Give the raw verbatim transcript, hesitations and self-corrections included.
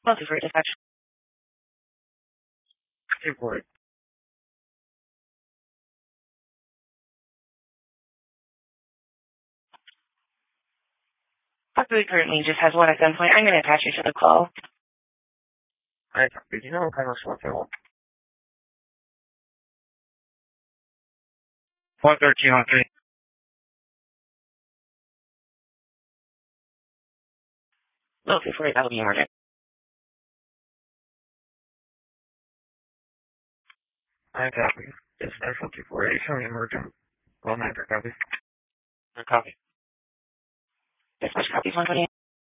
Mostly for dispatch. Report. Possibly currently just has one at gunpoint. I'm going to attach you to the call. I copy. Do you know what kind of response I want? one thirteen on three. Mostly for it, that'll be emergent. I copy. Dispatch one two four eight, showing emergent. Well, nine, copy. Copy. Dispatch copies one twenty.